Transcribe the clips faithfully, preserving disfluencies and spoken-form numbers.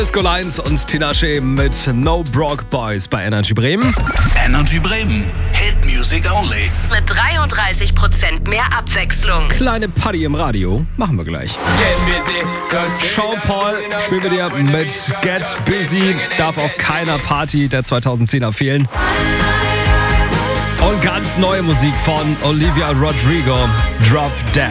Disco Lines und Tinashe mit No Broke Boys bei Energy Bremen. Energy Bremen. Hit Music Only. Mit dreiunddreißig Prozent mehr Abwechslung. Kleine Party im Radio. Machen wir gleich. Sean Paul spielen wir dir mit Get Busy. Darf auf keiner Party der zweitausendzehner fehlen. Und ganz neue Musik von Olivia Rodrigo. Drop Dead.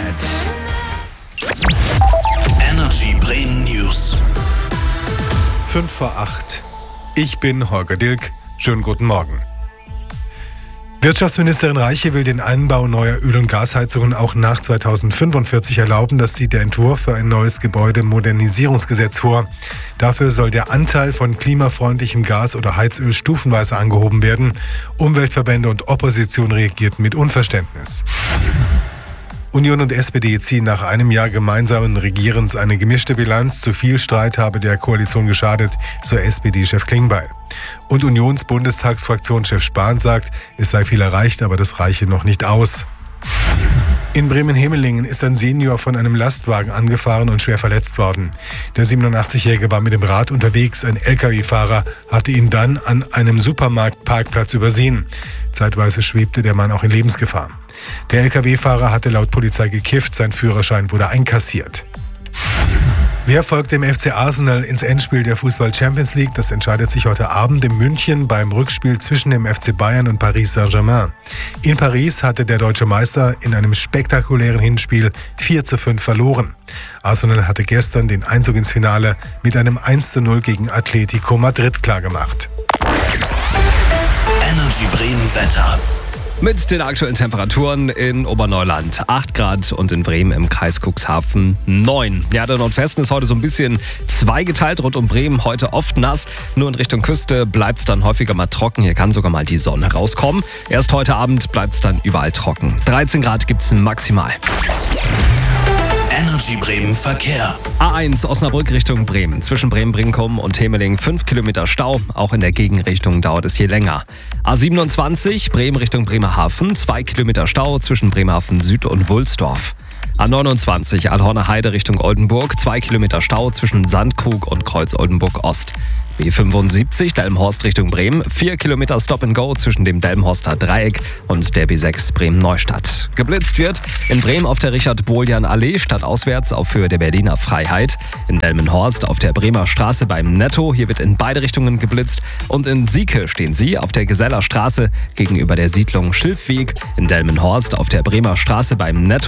Energy Bremen News. fünf vor acht. Ich bin Holger Dilk. Schönen guten Morgen. Wirtschaftsministerin Reiche will den Einbau neuer Öl- und Gasheizungen auch nach zweitausendfünfundvierzig erlauben. Das sieht der Entwurf für ein neues Gebäudemodernisierungsgesetz vor. Dafür soll der Anteil von klimafreundlichem Gas oder Heizöl stufenweise angehoben werden. Umweltverbände und Opposition reagierten mit Unverständnis. Union und S P D ziehen nach einem Jahr gemeinsamen Regierens eine gemischte Bilanz. Zu viel Streit habe der Koalition geschadet, so S P D-Chef Klingbeil. Und Unions-Bundestagsfraktionschef Spahn sagt, es sei viel erreicht, aber das reiche noch nicht aus. In Bremen-Hemelingen ist ein Senior von einem Lastwagen angefahren und schwer verletzt worden. Der siebenundachtzigjährige war mit dem Rad unterwegs. Ein L K W-Fahrer hatte ihn dann an einem Supermarktparkplatz übersehen. Zeitweise schwebte der Mann auch in Lebensgefahr. Der L K W-Fahrer hatte laut Polizei gekifft, sein Führerschein wurde einkassiert. Wer folgt dem F C Arsenal ins Endspiel der Fußball-Champions League? Das entscheidet sich heute Abend in München beim Rückspiel zwischen dem F C Bayern und Paris Saint-Germain. In Paris hatte der deutsche Meister in einem spektakulären Hinspiel vier zu fünf verloren. Arsenal hatte gestern den Einzug ins Finale mit einem eins zu null gegen Atletico Madrid klargemacht. Energy Bremen Wetter. Mit den aktuellen Temperaturen in Oberneuland acht Grad und in Bremen im Kreis Cuxhaven neun. Ja, der Nordwesten ist heute so ein bisschen zweigeteilt. Rund um Bremen heute oft nass. Nur in Richtung Küste bleibt es dann häufiger mal trocken. Hier kann sogar mal die Sonne rauskommen. Erst heute Abend bleibt es dann überall trocken. dreizehn Grad gibt es maximal. Energy Bremen Verkehr. A eins Osnabrück Richtung Bremen. Zwischen Bremen-Brinkum und Hemeling fünf Kilometer Stau. Auch in der Gegenrichtung dauert es hier länger. A siebenundzwanzig Bremen Richtung Bremerhaven. zwei Kilometer Stau zwischen Bremerhaven Süd und Wulsdorf. A neunundzwanzig Alhorner Heide Richtung Oldenburg. zwei Kilometer Stau zwischen Sandkrug und Kreuz Oldenburg Ost. B fünfundsiebzig Delmenhorst Richtung Bremen. vier Kilometer Stop and Go zwischen dem Delmenhorster Dreieck und der B sechs Bremen-Neustadt. Geblitzt wird in Bremen auf der Richard-Bohljan-Allee stadtauswärts auf Höhe der Berliner Freiheit. In Delmenhorst auf der Bremer Straße beim Netto. Hier wird in beide Richtungen geblitzt. Und in Sieke stehen Sie auf der Geseller Straße gegenüber der Siedlung Schilfweg. In Delmenhorst auf der Bremer Straße beim Netto.